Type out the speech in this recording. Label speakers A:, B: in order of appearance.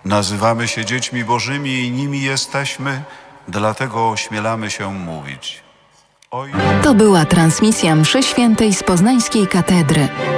A: Nazywamy się dziećmi Bożymi i nimi jesteśmy, dlatego ośmielamy się mówić.
B: To była transmisja mszy świętej z Poznańskiej Katedry.